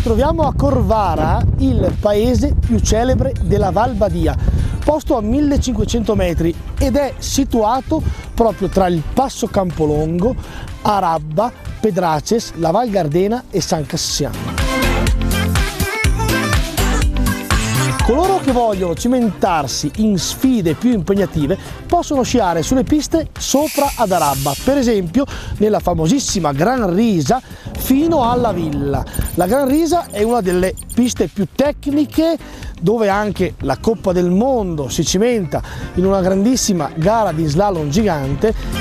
troviamo a Corvara, il paese più celebre della Val Badia, posto a 1500 metri ed è situato proprio tra il Passo Campolongo, Arabba, Pedraces, la Val Gardena e San Cassiano. Coloro che vogliono cimentarsi in sfide più impegnative possono sciare sulle piste sopra ad Arabba, per esempio nella famosissima Gran Risa fino alla Villa. La Gran Risa è una delle piste più tecniche, dove anche la Coppa del Mondo si cimenta in una grandissima gara di slalom gigante.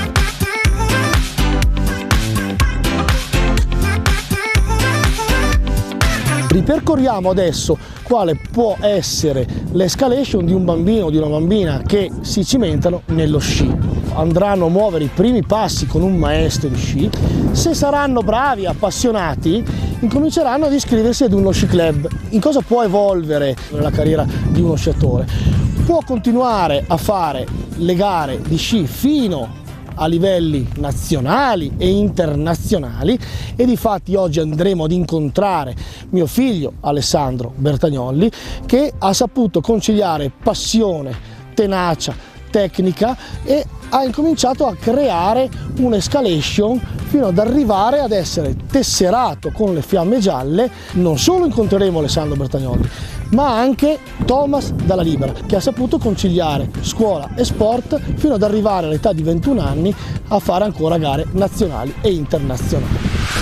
Ripercorriamo adesso quale può essere l'escalation di un bambino o di una bambina che si cimentano nello sci. Andranno a muovere i primi passi con un maestro di sci. Se saranno bravi, appassionati, incominceranno ad iscriversi ad uno sci club. In cosa può evolvere la carriera di uno sciatore? Può continuare a fare le gare di sci fino a livelli nazionali e internazionali, e difatti oggi andremo ad incontrare mio figlio Alessandro Bertagnolli, che ha saputo conciliare passione, tenacia, tecnica e ha incominciato a creare un'escalation fino ad arrivare ad essere tesserato con le fiamme gialle. Non solo incontreremo Alessandro Bertagnolli, ma anche Thomas Dalla Libera, che ha saputo conciliare scuola e sport fino ad arrivare all'età di 21 anni a fare ancora gare nazionali e internazionali.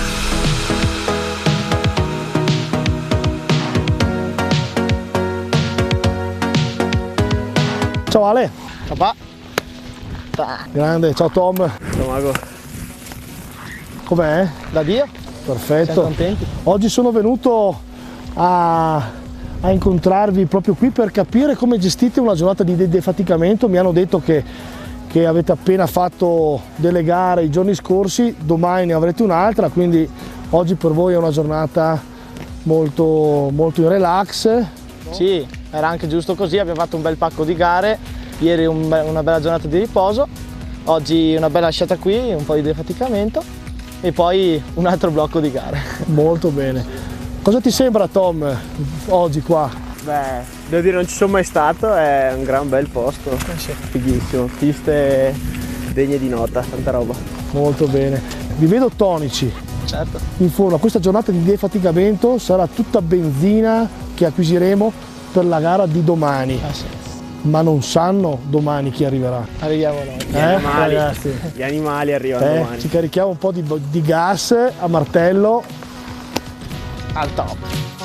Ciao Ale. Ciao pa. Grande, ciao Tom. Ciao Mago. Com'è? Da Dio. Perfetto. Siamo contenti. Oggi sono venuto a incontrarvi proprio qui per capire come gestite una giornata di defaticamento. Mi hanno detto che avete appena fatto delle gare i giorni scorsi, domani ne avrete un'altra, quindi oggi per voi è una giornata molto in relax. No? Sì, era anche giusto così, abbiamo fatto un bel pacco di gare, ieri una bella giornata di riposo, oggi una bella sciata qui, un po' di defaticamento e poi un altro blocco di gare. Molto bene. Cosa ti sembra Tom oggi qua? Beh, devo dire non ci sono mai stato, è un gran bel posto, fighissimo, piste degne di nota, tanta roba. Molto bene. Vi vedo tonici. Certo. In forma, questa giornata di defaticamento sarà tutta benzina che acquisiremo per la gara di domani. Sì. Ma non sanno domani chi arriverà. Arriviamo noi. Gli animali arrivano domani. Ci carichiamo un po' di gas a martello. Al top.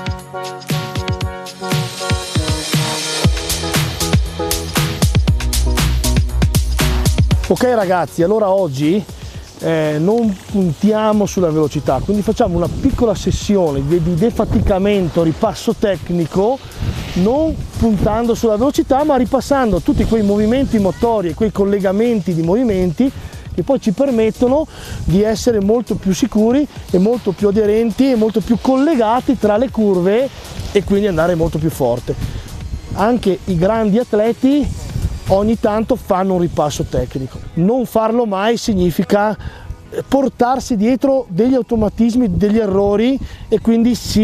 Ok ragazzi, allora oggi non puntiamo sulla velocità, quindi facciamo una piccola sessione di defaticamento, ripasso tecnico, non puntando sulla velocità ma ripassando tutti quei movimenti motori e quei collegamenti di movimenti che poi ci permettono di essere molto più sicuri e molto più aderenti e molto più collegati tra le curve e quindi andare molto più forte. Anche i grandi atleti ogni tanto fanno un ripasso tecnico. Non farlo mai significa portarsi dietro degli automatismi, degli errori, e quindi si